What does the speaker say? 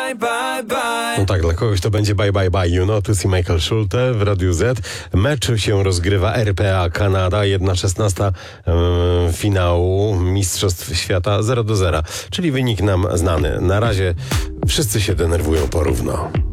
bye, bye, bye. No tak, dla kogoś to będzie bye, bye, bye. You know, tu jest Michael Schulte w Radiu Z. Mecz się rozgrywa RPA Kanada, 1/16 finału Mistrzostw Świata 0-0. Czyli wynik nam znany. Na razie wszyscy się denerwują porówno.